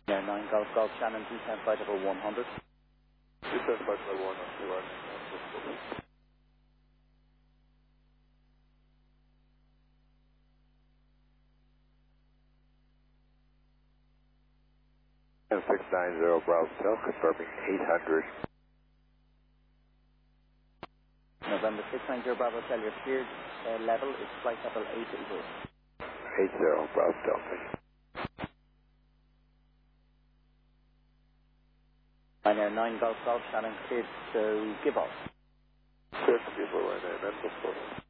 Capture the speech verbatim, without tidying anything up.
Yeah, nine Golf Golf Shannon, descent flight level one hundred. Descent flight level one hundred, right. six nine zero Bravo Hotel, confirming eight hundred. November six nine zero Bravo Hotel, your cleared uh, level is flight level eight zero. eight zero Bravo Hotel. Ryanair nine Golf Golf Shannon, cleared, so give off. Cleared to give away, nine before.